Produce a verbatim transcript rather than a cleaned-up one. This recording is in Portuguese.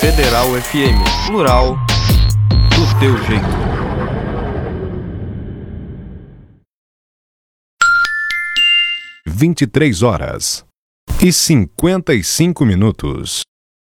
Federal F M, plural, do teu jeito. Vinte e três horas e cinquenta e cinco minutos.